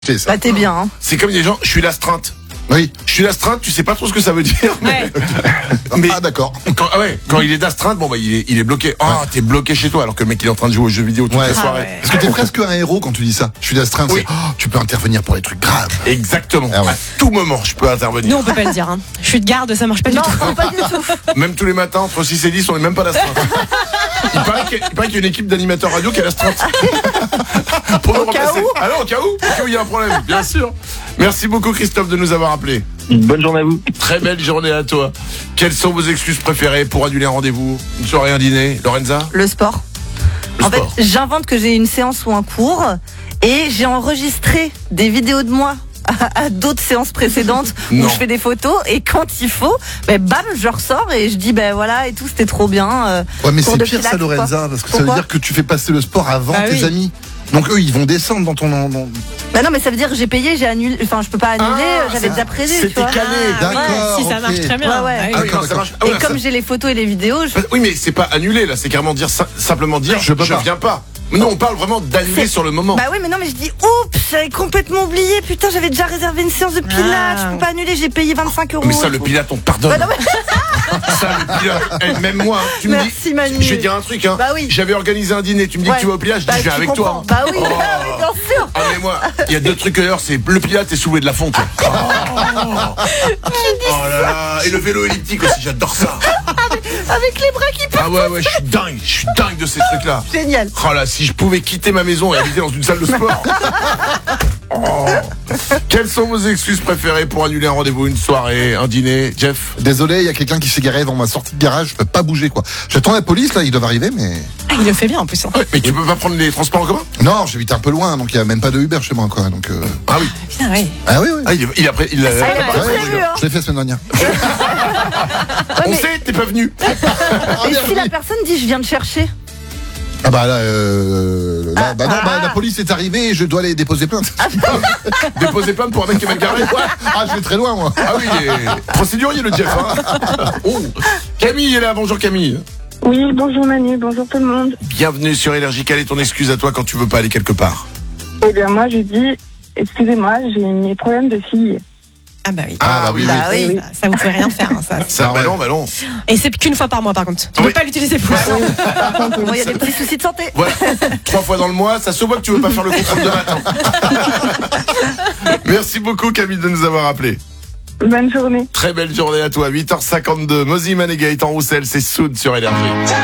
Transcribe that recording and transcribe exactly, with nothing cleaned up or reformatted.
C'est ça. Bah t'es bien, hein. C'est comme des gens, je suis l'astreinte. Oui. Je suis l'astreinte, tu sais pas trop ce que ça veut dire. Ouais. Mais Ah d'accord. quand, ah ouais, quand il est d'astreinte, bon bah il est, il est bloqué. Ah, oh, t'es bloqué chez toi alors que le mec il est en train de jouer aux jeux vidéo toute Ouais. la Ah soirée. ouais. Parce que t'es presque un héros quand tu dis ça. Je suis d'astreinte. Oui. C'est, oh, tu peux intervenir pour les trucs graves. Exactement. Ah ouais. À tout moment, je peux intervenir. Nous, on peut pas le dire. Hein. Je suis de garde, ça marche pas Non, du tout. non, pas du tout. Même tous les matins, entre six et dix, on est même pas d'astreinte. Il paraît qu'il y a, il paraît qu'il y a une équipe d'animateurs radio qui est l'astreinte. Pour nous Au cas remplacer. où. Ah non, au cas où, au cas où il y a un problème, bien sûr. Merci beaucoup Christophe de nous avoir appelés. Bonne journée à vous. Très belle journée à toi. Quelles sont vos excuses préférées pour annuler un rendez-vous, une soirée, un dîner, Lorenza? Le sport. Le en sport. fait, j'invente que j'ai une séance ou un cours et j'ai enregistré des vidéos de moi à, à d'autres séances précédentes Non. où je fais des photos et quand il faut, ben bam, je ressors et je dis ben voilà et tout, c'était trop bien. euh, Ouais, mais cours c'est de pire pilates, ça, Lorenza, quoi. parce que ça veut Pourquoi dire que tu fais passer le sport avant Ah tes oui. amis. Donc eux, ils vont descendre dans ton. Dans... Bah non, mais ça veut dire que j'ai payé, j'ai annulé. Enfin, je peux pas annuler, Ah, j'avais c'est- déjà prévu. c'était tu vois. calé. Ah, ouais, D'accord, si ça ok. marche très bien. Ouais, ouais. Ah oui. Ah oui, non, ça marche. Ah oui, Et là, comme ça- j'ai les photos et les vidéos, je... Oui, mais c'est pas annulé là, c'est carrément dire sim- simplement dire Je peux je pas. viens pas. Mais non, on parle vraiment d'annuler C'est- sur le moment. Bah oui, mais non, mais je dis oups, j'avais complètement oublié. Putain, j'avais déjà réservé une séance de pilates. Ah. Je peux pas annuler, j'ai payé vingt-cinq euros. mais ça, et le tout. pilote, on te pardonne. Bah non, mais- Ça, le pilote, eh, même moi, hein, tu me Merci, dis. Manu. Je vais te dire un truc, hein. Bah oui. J'avais organisé un dîner, tu me dis Ouais. que tu vas au pilote, je dis Bah, je viens tu avec toi. comprends. Bah oui, Oh. bah oui, bien sûr. Ah mais moi, il y a deux trucs d'ailleurs, c'est le pilote et soulever de la fonte. Oh, oh là là, et le vélo elliptique aussi, j'adore ça. Avec les bras qui partent. Ah ouais ouais, je suis dingue, je suis dingue de ces trucs-là. Génial. Oh là, si je pouvais quitter ma maison et habiter dans une salle de sport. Oh. Quelles sont vos excuses préférées pour annuler un rendez-vous, une soirée, un dîner, Jeff? Désolé, il y a quelqu'un qui s'est garé devant ma sortie de garage, je peux pas bouger quoi. J'attends la police là, ils doivent arriver, mais. Ah, il le fait bien en plus. Hein. Ouais, mais tu peux pas prendre les transports en commun? Non, j'habite un peu loin, donc il y a même pas de Uber chez moi quoi. Donc. Euh... Ah oui. Putain, ouais. Ah oui oui. Ah, il, il a pris. Il a, Ah, il a Ouais, pas Ouais, prévu, hein. je l'ai fait la semaine dernière. Ouais, On mais- sait, t'es pas venu. Et si la personne dit je viens te chercher? Ah bah là, euh, là bah non, Ah. bah, la police est arrivée et je dois aller déposer plainte. Déposer plainte pour un mec qui est mal garé. Ah, je vais très loin moi. Ah oui, il est procédurier le Jeff. Hein. Oh. Camille est là, bonjour Camille. Oui, bonjour Manu, bonjour tout le monde. Bienvenue sur Énergie. Quelle est ton excuse à toi quand tu veux pas aller quelque part? Eh bien, moi, je dis, excusez-moi, j'ai mes problèmes de fille. Ah bah oui. Ah, bah oui, Bah oui. oui. Ça, ça vous fait rien faire. Hein, ça. Ça, Ah bah ouais. non, bah non. Et c'est qu'une fois par mois par contre. Tu Oui. peux pas l'utiliser plus. Bon, il y a des petits soucis de santé. Voilà. Trois fois dans le mois, ça se voit que tu veux pas faire le contrôle de matin. Merci beaucoup Camille de nous avoir appelés. Bonne journée. Très belle journée à toi. huit heures cinquante-deux. Mozi Manega est en Roussel, c'est Soud sur Énergie.